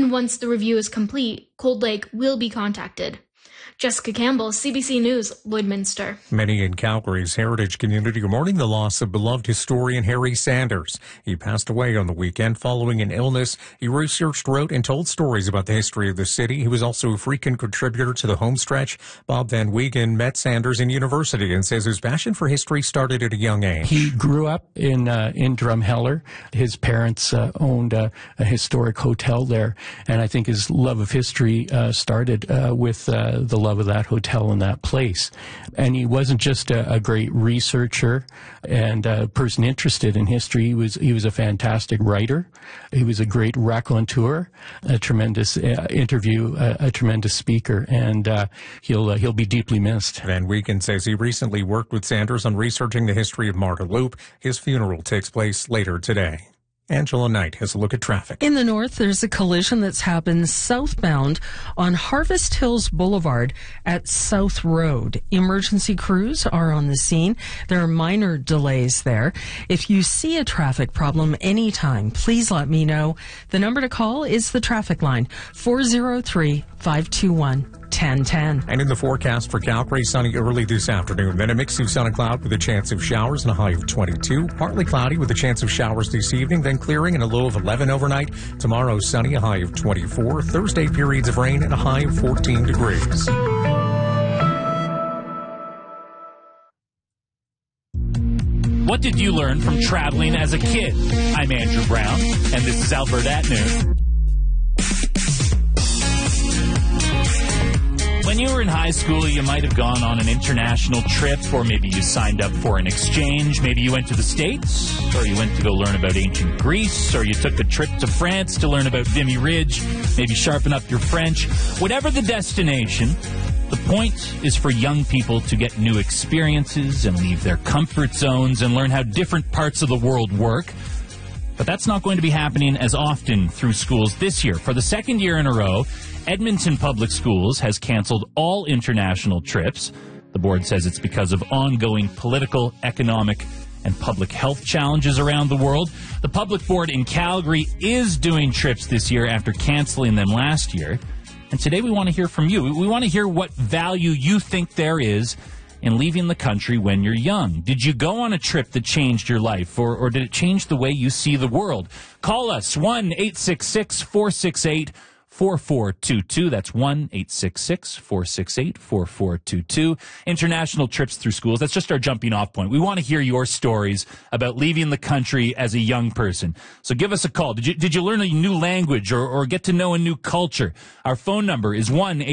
and once the review is complete, Cold Lake will be contacted. Jessica Campbell, CBC News, Lloydminster. Many in Calgary's heritage community are mourning the loss of beloved historian Harry Sanders. He passed away on the weekend following an illness. He researched, wrote, and told stories about the history of the city. He was also a frequent contributor to the Homestretch. Bob Van Wiegen met Sanders in university and says his passion for history started at a young age. He grew up in Drumheller. His parents owned a historic hotel there, and I think his love of history started with the love of that hotel and that place. And he wasn't just a great researcher and a person interested in history. He was a fantastic writer. He was a great raconteur, a tremendous interview, a tremendous speaker, and he'll be deeply missed. Van Wiegen says he recently worked with Sanders on researching the history of Marda Loop. His funeral takes place later today. Angela Knight has a look at traffic. In the north, there's a collision that's happened southbound on Harvest Hills Boulevard at South Road. Emergency crews are on the scene. There are minor delays there. If you see a traffic problem anytime, please let me know. The number to call is the traffic line, 403-521-1010. And in the forecast for Calgary, sunny early this afternoon, then a mix of sun and cloud with a chance of showers and a high of 22. Partly cloudy with a chance of showers this evening, then clearing and a low of 11 overnight. Tomorrow, sunny, a high of 24. Thursday, periods of rain and a high of 14 degrees. What did you learn from traveling as a kid? I'm Andrew Brown, and this is Alberta at Noon. When you were in high school, you might have gone on an international trip, or maybe you signed up for an exchange. Maybe you went to the States, or you went to go learn about ancient Greece, or you took a trip to France to learn about Vimy Ridge, maybe sharpen up your French. Whatever the destination, the point is for young people to get new experiences and leave their comfort zones and learn how different parts of the world work. But that's not going to be happening as often through schools this year. For the second year in a row, Edmonton Public Schools has canceled all international trips. The board says it's because of ongoing political, economic, and public health challenges around the world. The public board in Calgary is doing trips this year after canceling them last year. And today we want to hear from you. We want to hear what value you think there is in leaving the country when you're young. Did you go on a trip that changed your life, or did it change the way you see the world? Call us, 1-866-468-4422. That's 1-866-468-4422. International trips through schools. That's just our jumping off point. We want to hear your stories about leaving the country as a young person. So give us a call. Did you learn a new language or get to know a new culture? Our phone number is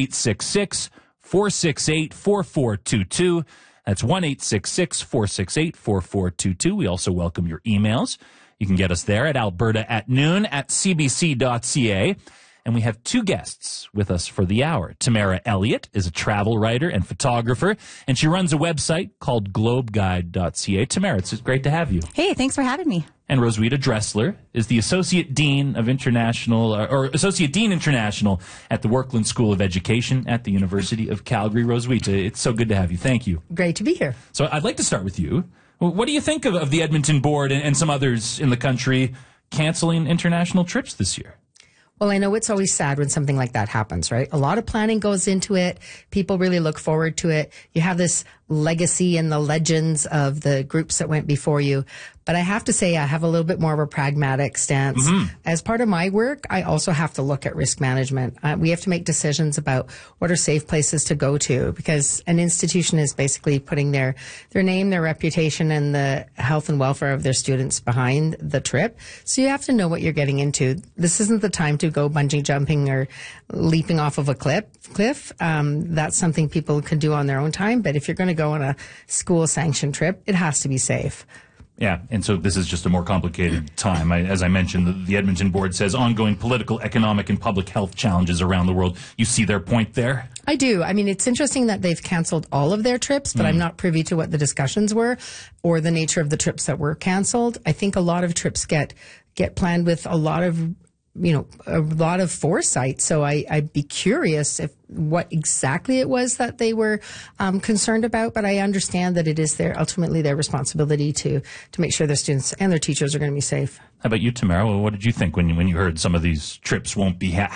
1-866-468-4422. That's 1-866-468-4422. We also welcome your emails. You can get us there at alberta@noon@cbc.ca. And we have two guests with us for the hour. Tamara Elliott is a travel writer and photographer, and she runs a website called globeguide.ca. Tamara, it's great to have you. Hey, thanks for having me. And Roswitha Dressler is the Associate Dean of International, or Associate Dean International at the Workland School of Education at the University of Calgary. Roswitha, it's so good to have you. Thank you. Great to be here. So I'd like to start with you. What do you think of the Edmonton board and some others in the country canceling international trips this year? Well, I know it's always sad when something like that happens, right? A lot of planning goes into it. People really look forward to it. You have this legacy and the legends of the groups that went before you. But I have to say, I have a little bit more of a pragmatic stance. Mm-hmm. As part of my work, I also have to look at risk management. We have to make decisions about what are safe places to go to, because an institution is basically putting their name, their reputation, and the health and welfare of their students behind the trip. So you have to know what you're getting into. This isn't the time to go bungee jumping or leaping off of a cliff. That's something people can do on their own time. But if you're going to go on a school-sanctioned trip, it has to be safe. Yeah, and so this is just a more complicated time. As I mentioned, the Edmonton board says ongoing political, economic, and public health challenges around the world. You see their point there? I do. I mean, it's interesting that they've canceled all of their trips, but I'm not privy to what the discussions were or the nature of the trips that were canceled. I think a lot of trips get planned with a lot of foresight. So I'd be curious what exactly it was that they were concerned about. But I understand that it is ultimately their responsibility to make sure their students and their teachers are going to be safe. How about you, Tamara? What did you think when you heard some of these trips won't be